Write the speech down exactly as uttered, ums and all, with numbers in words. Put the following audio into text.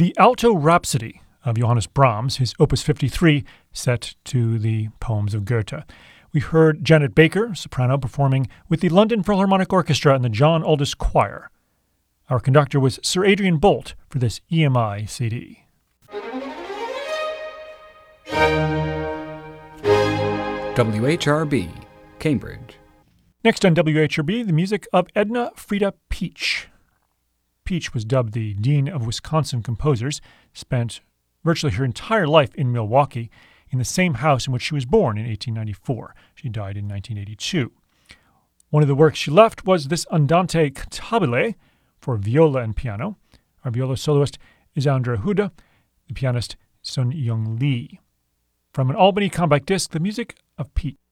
The Alto Rhapsody of Johannes Brahms, his Opus fifty-three, set to the poems of Goethe. We heard Janet Baker, soprano, performing with the London Philharmonic Orchestra and the John Aldous Choir. Our conductor was Sir Adrian Bolt for this E M I C D. W H R B, Cambridge. Next on W H R B, the music of Edna Frieda Peach. Peach was dubbed the Dean of Wisconsin Composers, spent virtually her entire life in Milwaukee, in the same house in which she was born in eighteen ninety-four. She died in nineteen eighty-two. One of the works she left was this Andante Cantabile for viola and piano. Our viola soloist is Andra Huda, the pianist Sun Young Lee. From an Albany compact disc, the music of Peach.